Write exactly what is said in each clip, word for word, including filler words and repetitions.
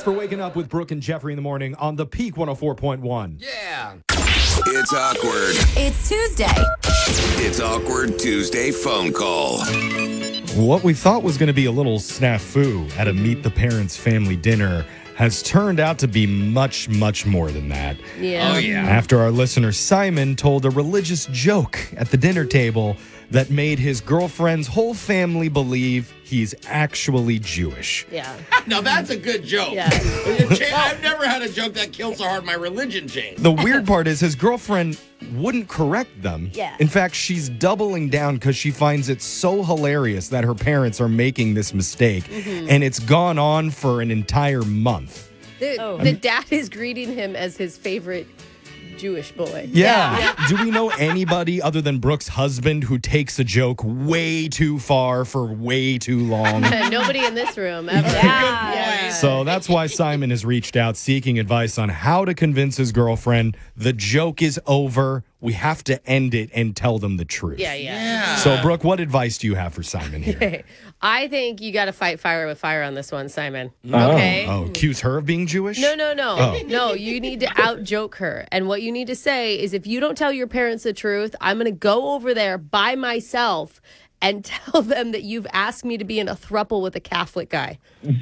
Thanks for waking up with Brooke and Jeffrey in the morning on the Peak one oh four point one. Yeah. It's awkward. It's Tuesday. It's Awkward Tuesday phone call. What we thought was going to be a little snafu at a Meet the Parents family dinner has turned out to be much, much more than that. Yeah. Oh, yeah. After our listener Simon told a religious joke at the dinner table that made his girlfriend's whole family believe he's actually Jewish. Yeah. Now, that's a good joke. Yeah. I've never had a joke that killed so hard my religion changed. The weird part is his girlfriend wouldn't correct them. Yeah. In fact, she's doubling down because she finds it so hilarious that her parents are making this mistake. Mm-hmm. And it's gone on for an entire month. The, Oh. the dad is greeting him as his favorite Jewish boy. Yeah. Do we know anybody other than Brooke's husband who takes a joke way too far for way too long? Nobody in this room ever. Yeah. So that's why Simon has reached out seeking advice on how to convince his girlfriend the joke is over. We have to end it and tell them the truth. Yeah, yeah. Yeah. So, Brooke, what advice do you have for Simon here? I think you got to fight fire with fire on this one, Simon. Okay? Oh, accuse her of being Jewish? No, no, no. Oh. No, you need to out joke her. And what you need to say is if you don't tell your parents the truth, I'm going to go over there by myself and tell them that you've asked me to be in a throuple with a Catholic guy.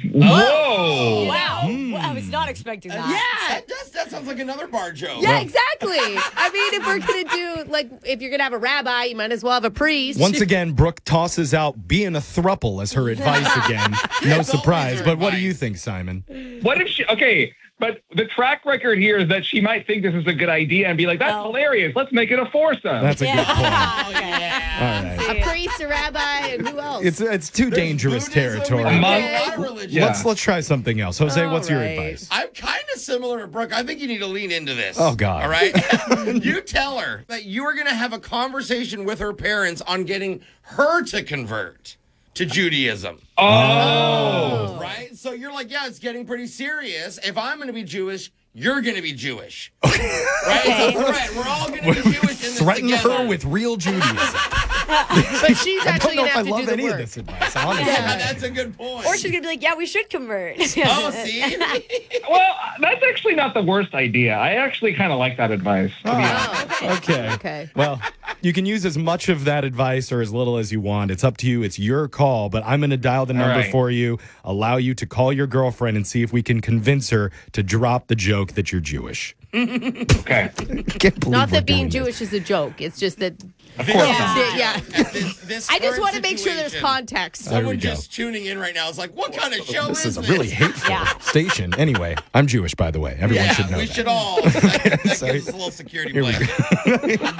Whoa. Wow. Well, I was not expecting that. Yeah, that, does, that sounds like another bar joke. Yeah, exactly. I mean, if we're going to do, like, if you're going to have a rabbi, you might as well have a priest. Once again, Brooke tosses out being a thruple as her advice again. No It's surprise. always her But what do advice. you think, Simon? What if she, okay, but the track record here is that she might think this is a good idea and be like, that's Oh. hilarious. Let's make it a foursome. That's a good point. Oh, yeah. All right. a priest, a rabbi, and who else? It's it's too dangerous Buddhism, territory. we got Among- a lot of religions. Yeah. Let's let's try something else. Jose, what's your All right. advice? I'm kind of similar to Brooke. I think you need to lean into this. Oh, God. All right? You tell her that you are going to have a conversation with her parents on getting her to convert to Judaism. Oh. Right? So you're like, yeah, it's getting pretty serious. If I'm going to be Jewish, you're going to be Jewish. Right? It's a threat. We're all going to be Jewish in this Threaten together. her with real Judaism. but she's I don't actually know going if to I have to love do the any of work. this advice, honestly. Yeah, that's a good point. Or she's going to be like, yeah, we should convert. Oh, see? Well, that's actually not the worst idea. I actually kind of like that advice, to be honest. Oh, Okay. Okay. Well, you can use as much of that advice or as little as you want. It's up to you. It's your call. But I'm going to dial the All number right. for you, allow you to call your girlfriend and see if we can convince her to drop the joke that you're Jewish. Okay. I can't believe Not we're that being doing this. Jewish is a joke. It's just that. Of course Yeah. not. yeah. This, this I just current want to make sure there's situation, context. There we Someone go. just tuning in right now is like, what kind of show This is is a this? really hateful Yeah. station. Anyway, I'm Jewish, by the way. Everyone yeah, should know we that. should all. That, that Sorry. gives us a little security Here we blanket. go.